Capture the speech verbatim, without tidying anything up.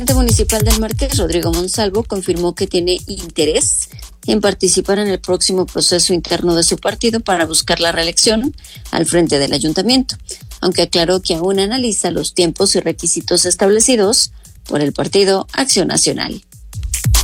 presidente municipal del Marqués, Rodrigo Monsalvo, confirmó que tiene interés en participar en el próximo proceso interno de su partido para buscar la reelección al frente del ayuntamiento, aunque aclaró que aún analiza los tiempos y requisitos establecidos por el Partido Acción Nacional.